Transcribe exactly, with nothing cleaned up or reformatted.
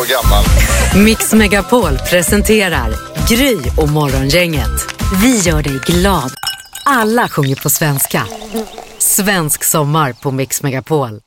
år gammal. Mix Megapol presenterar Gry och Morgongänget. Vi gör dig glad. Alla sjunger på svenska. Svensk sommar på Mix Megapol.